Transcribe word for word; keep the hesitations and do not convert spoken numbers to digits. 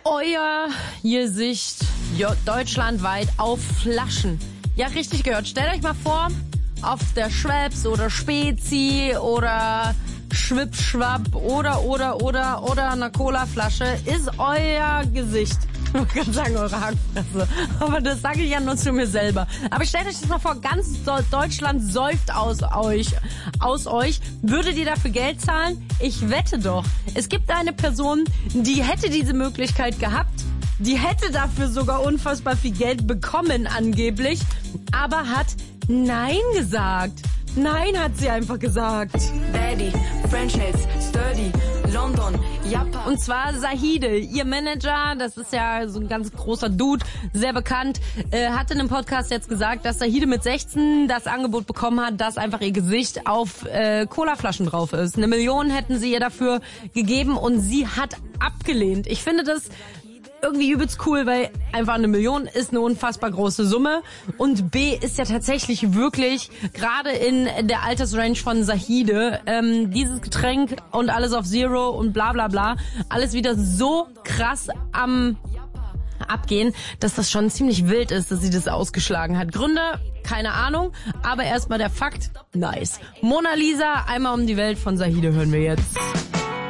euer Gesicht ja, deutschlandweit auf Flaschen. Ja, richtig gehört. Stellt euch mal vor, auf der Schweppes oder Spezi oder Schwippschwapp oder, oder, oder, oder einer Colaflasche ist euer Gesicht. Ich kann sagen, eure Hackfresse. Aber das sage ich ja nur zu mir selber. Aber stellt euch das mal vor, ganz Deutschland säuft aus euch. Aus euch. Würdet ihr dafür Geld zahlen? Ich wette doch. Es gibt eine Person, die hätte diese Möglichkeit gehabt. Die hätte dafür sogar unfassbar viel Geld bekommen, angeblich. Aber hat Nein gesagt. Nein, hat sie einfach gesagt. Daddy, French Nails, Sturdy, London, Japan. Und zwar Zahide, ihr Manager, das ist ja so ein ganz großer Dude, sehr bekannt, äh, hat in einem Podcast jetzt gesagt, dass Zahide mit sechzehn das Angebot bekommen hat, dass einfach ihr Gesicht auf äh, Colaflaschen drauf ist. Eine Million hätten sie ihr dafür gegeben und sie hat abgelehnt. Ich finde das irgendwie übelst cool, weil einfach eine Million ist eine unfassbar große Summe und B ist ja tatsächlich wirklich gerade in der Altersrange von Zahide ähm, dieses Getränk und alles auf Zero und bla bla bla alles wieder so krass am abgehen, dass das schon ziemlich wild ist, dass sie das ausgeschlagen hat. Gründe, keine Ahnung, aber erstmal der Fakt, nice. Mona Lisa, einmal um die Welt von Zahide hören wir jetzt.